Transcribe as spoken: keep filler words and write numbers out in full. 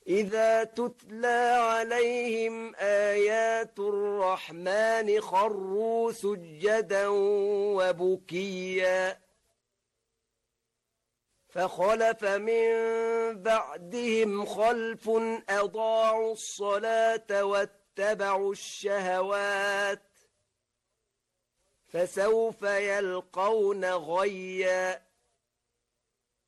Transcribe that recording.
إذا تتلى عليهم آيات الرحمن خروا سجدا وبكيا فخلف من بعدهم خلف أضاعوا الصلاة واتبعوا الشهوات فسوف يلقون غيا